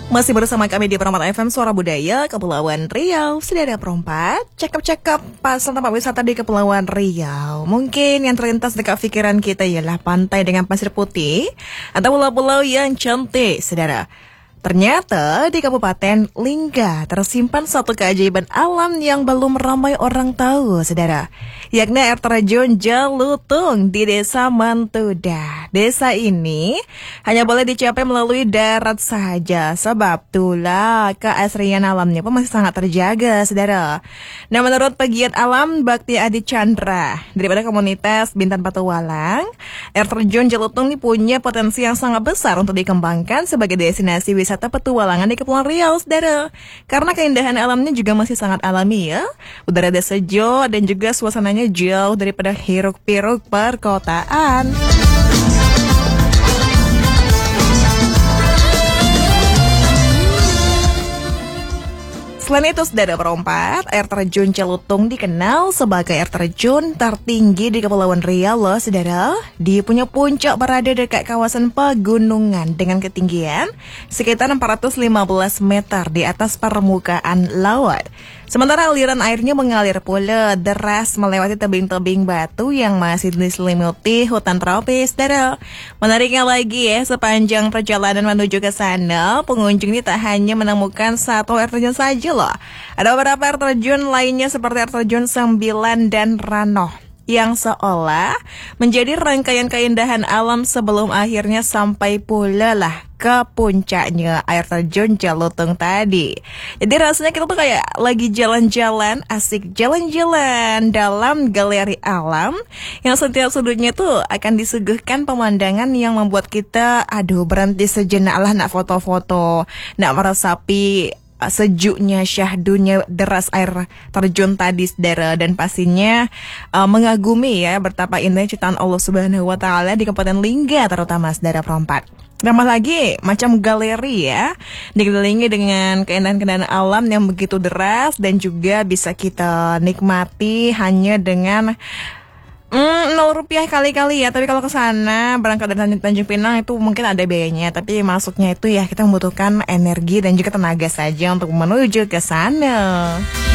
Masih bersama kami di Permata FM Suara Budaya Kepulauan Riau. Sudah ada perompat, cakep-cakep pasal tempat wisata di Kepulauan Riau. Mungkin yang terlintas dekat pikiran kita ialah pantai dengan pasir putih atau pulau-pulau yang cantik, saudara. Ternyata di Kabupaten Lingga tersimpan satu keajaiban alam yang belum ramai orang tahu, saudara. Yakni air terjun Jalutung di Desa Mantuda. Desa ini hanya boleh dicapai melalui darat saja. Sebab itulah keasrian alamnya pun masih sangat terjaga, saudara. Nah, menurut pegiat alam Bakti Adi Chandra daripada komunitas Bintan Patualang, air terjun Jalutung ini punya potensi yang sangat besar untuk dikembangkan sebagai destinasi wisata petualangan di Kepulauan Riau, saudara. Karena keindahan alamnya juga masih sangat alami ya. Udara sejuk dan juga suasananya jauh daripada hiruk-pikuk perkotaan. Selain itu, saudara perompat, air terjun Jalutung dikenal sebagai air terjun tertinggi di Kepulauan Riau loh, saudara. Dia punya puncak berada dekat kawasan pegunungan dengan ketinggian sekitar 415 meter di atas permukaan laut. Sementara aliran airnya mengalir pula deras melewati tebing-tebing batu yang masih diselimuti hutan tropis, saudara. Menariknya lagi ya, sepanjang perjalanan menuju ke sana, pengunjung ini tak hanya menemukan satu air terjun saja loh. Ada beberapa air terjun lainnya seperti air terjun Sembilan dan Ranoh yang seolah menjadi rangkaian keindahan alam sebelum akhirnya sampai pula lah ke puncaknya air terjun Jalutung tadi. Jadi rasanya kita tuh kayak lagi jalan-jalan, asik jalan-jalan dalam galeri alam yang setiap sudutnya tuh akan disuguhkan pemandangan yang membuat kita berhenti sejenak lah nak foto-foto, nak meresapi sejuknya syahdunya deras air terjun tadi, saudara. Dan pastinya mengagumi ya betapa indahnya ciptaan Allah Subhanahu wa Ta'ala di Kabupaten Lingga, terutama saudara perompat. Tambah lagi macam galeri ya, dikelilingi dengan keindahan-keindahan alam yang begitu deras dan juga bisa kita nikmati hanya dengan 0 rupiah kali-kali ya. Tapi kalau ke sana berangkat dari Tanjung Pinang itu mungkin ada biayanya. Tapi masuknya itu ya kita membutuhkan energi dan juga tenaga saja untuk menuju ke sana.